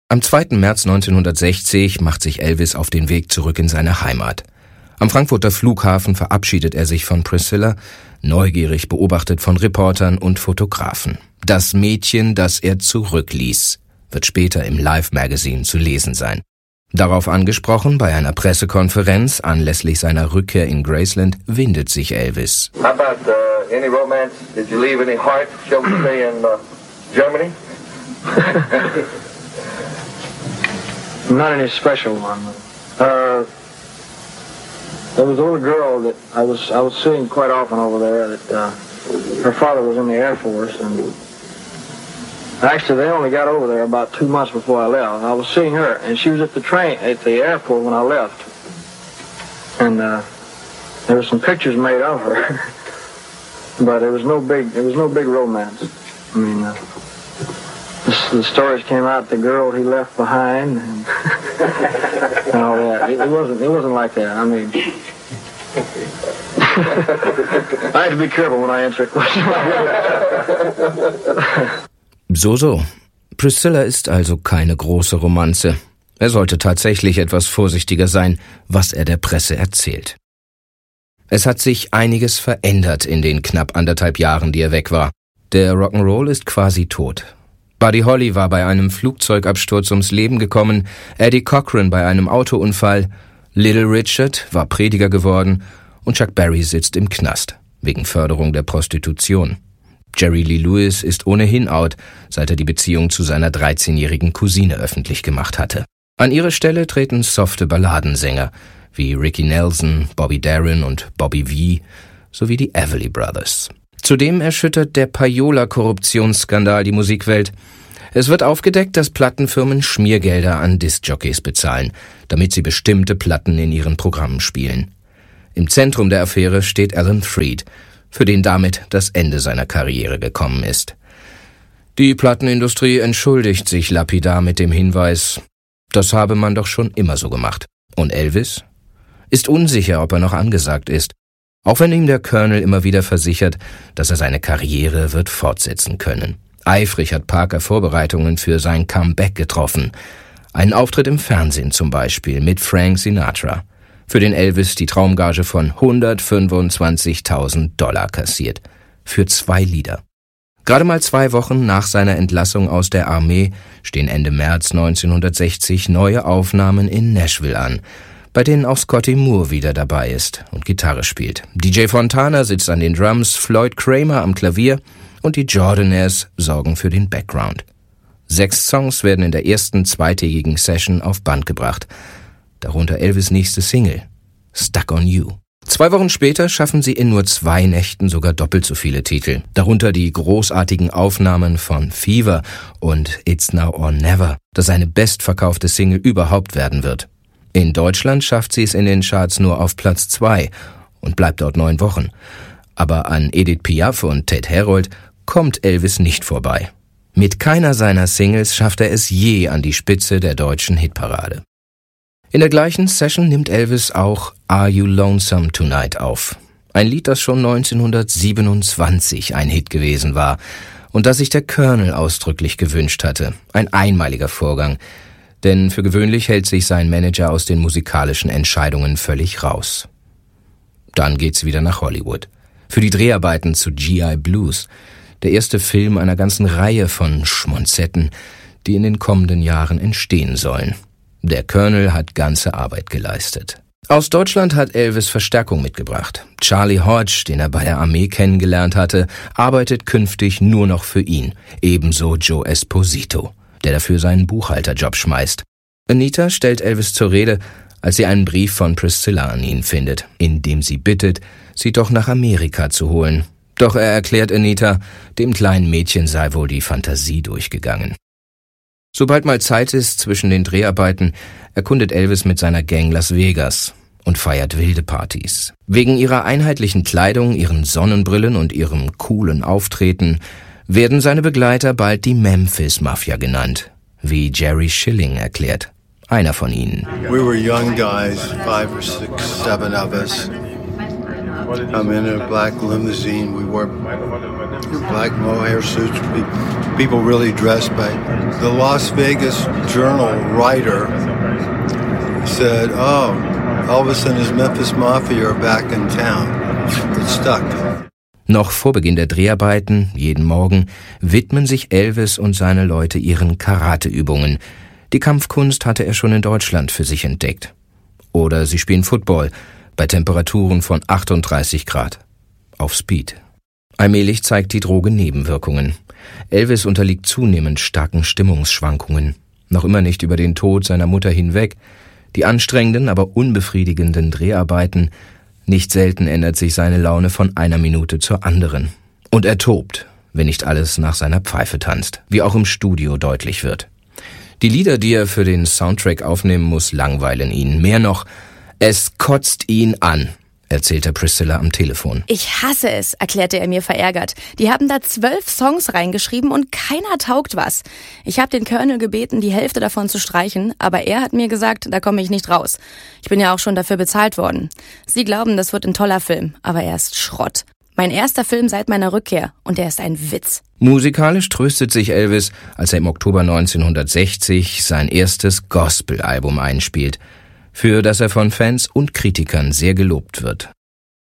Am 2. März 1960 macht sich Elvis auf den Weg zurück in seine Heimat. Am Frankfurter Flughafen verabschiedet er sich von Priscilla, neugierig beobachtet von Reportern und Fotografen. Das Mädchen, das er zurückließ, wird später im Life Magazine zu lesen sein. Darauf angesprochen bei einer Pressekonferenz anlässlich seiner Rückkehr in Graceland windet sich Elvis. How about any romance? Did you leave any heart, shall we say, in Germany? Not any special one. There was a little girl that I was seeing quite often over there. That her father was in the Air Force, and actually they only got over there about 2 months before I left. I was seeing her, and she was at the airport when I left, and there were some pictures made of her, but it was no big romance. I mean, the stories came out, the girl he left behind, and all that. It wasn't like that. I mean, I have to be careful when I answer a question. So. Priscilla ist also keine große Romanze. Er sollte tatsächlich etwas vorsichtiger sein, was er der Presse erzählt. Es hat sich einiges verändert in den knapp 1,5 Jahren, die er weg war. Der Rock'n'Roll ist quasi tot. Buddy Holly war bei einem Flugzeugabsturz ums Leben gekommen, Eddie Cochran bei einem Autounfall, Little Richard war Prediger geworden und Chuck Berry sitzt im Knast, wegen Förderung der Prostitution. Jerry Lee Lewis ist ohnehin out, seit er die Beziehung zu seiner 13-jährigen Cousine öffentlich gemacht hatte. An ihre Stelle treten softe Balladensänger wie Ricky Nelson, Bobby Darin und Bobby Vee sowie die Everly Brothers. Zudem erschüttert der Payola-Korruptionsskandal die Musikwelt. Es wird aufgedeckt, dass Plattenfirmen Schmiergelder an Diskjockeys bezahlen, damit sie bestimmte Platten in ihren Programmen spielen. Im Zentrum der Affäre steht Alan Freed, für den damit das Ende seiner Karriere gekommen ist. Die Plattenindustrie entschuldigt sich lapidar mit dem Hinweis, das habe man doch schon immer so gemacht. Und Elvis? Ist unsicher, ob er noch angesagt ist. Auch wenn ihm der Colonel immer wieder versichert, dass er seine Karriere wird fortsetzen können. Eifrig hat Parker Vorbereitungen für sein Comeback getroffen. Einen Auftritt im Fernsehen zum Beispiel mit Frank Sinatra. Für den Elvis die Traumgage von $125.000 kassiert. Für 2 Lieder. Gerade mal 2 Wochen nach seiner Entlassung aus der Armee stehen Ende März 1960 neue Aufnahmen in Nashville an, bei denen auch Scotty Moore wieder dabei ist und Gitarre spielt. DJ Fontana sitzt an den Drums, Floyd Kramer am Klavier und die Jordanaires sorgen für den Background. 6 Songs werden in der ersten 2-tägigen Session auf Band gebracht, darunter Elvis' nächste Single, Stuck on You. 2 Wochen später schaffen sie in nur 2 Nächten sogar doppelt so viele Titel, darunter die großartigen Aufnahmen von Fever und It's Now or Never, das eine bestverkaufte Single überhaupt werden wird. In Deutschland schafft sie es in den Charts nur auf Platz 2 und bleibt dort 9 Wochen. Aber an Edith Piaf und Ted Herold kommt Elvis nicht vorbei. Mit keiner seiner Singles schafft er es je an die Spitze der deutschen Hitparade. In der gleichen Session nimmt Elvis auch Are You Lonesome Tonight auf. Ein Lied, das schon 1927 ein Hit gewesen war und das sich der Colonel ausdrücklich gewünscht hatte. Ein einmaliger Vorgang. Denn für gewöhnlich hält sich sein Manager aus den musikalischen Entscheidungen völlig raus. Dann geht's wieder nach Hollywood. Für die Dreharbeiten zu G.I. Blues, der erste Film einer ganzen Reihe von Schmonzetten, die in den kommenden Jahren entstehen sollen. Der Colonel hat ganze Arbeit geleistet. Aus Deutschland hat Elvis Verstärkung mitgebracht. Charlie Hodge, den er bei der Armee kennengelernt hatte, arbeitet künftig nur noch für ihn. Ebenso Joe Esposito, der dafür seinen Buchhalterjob schmeißt. Anita stellt Elvis zur Rede, als sie einen Brief von Priscilla an ihn findet, in dem sie bittet, sie doch nach Amerika zu holen. Doch er erklärt Anita, dem kleinen Mädchen sei wohl die Fantasie durchgegangen. Sobald mal Zeit ist zwischen den Dreharbeiten, erkundet Elvis mit seiner Gang Las Vegas und feiert wilde Partys. Wegen ihrer einheitlichen Kleidung, ihren Sonnenbrillen und ihrem coolen Auftreten werden seine Begleiter bald die Memphis Mafia genannt, wie Jerry Schilling erklärt, einer von ihnen. We were young guys, 5 or 6, 7 of us. I'm in a black limousine. We wore Black mohair suits. People really dressed by. The Las Vegas Journal writer said, "Oh, Elvis and his Memphis Mafia are back in town." It stuck. Noch vor Beginn der Dreharbeiten, jeden Morgen, widmen sich Elvis und seine Leute ihren Karateübungen. Die Kampfkunst hatte er schon in Deutschland für sich entdeckt. Oder sie spielen Football bei Temperaturen von 38 Grad. Auf Speed. Allmählich zeigt die Droge Nebenwirkungen. Elvis unterliegt zunehmend starken Stimmungsschwankungen. Noch immer nicht über den Tod seiner Mutter hinweg. Die anstrengenden, aber unbefriedigenden Dreharbeiten. Nicht selten ändert sich seine Laune von einer Minute zur anderen. Und er tobt, wenn nicht alles nach seiner Pfeife tanzt, wie auch im Studio deutlich wird. Die Lieder, die er für den Soundtrack aufnehmen muss, langweilen ihn. Mehr noch, es kotzt ihn an, erzählte Priscilla am Telefon. Ich hasse es, erklärte er mir verärgert. Die haben da 12 Songs reingeschrieben und keiner taugt was. Ich habe den Colonel gebeten, die Hälfte davon zu streichen, aber er hat mir gesagt, da komme ich nicht raus. Ich bin ja auch schon dafür bezahlt worden. Sie glauben, das wird ein toller Film, aber er ist Schrott. Mein erster Film seit meiner Rückkehr und er ist ein Witz. Musikalisch tröstet sich Elvis, als er im Oktober 1960 sein erstes Gospel-Album einspielt, für das er von Fans und Kritikern sehr gelobt wird.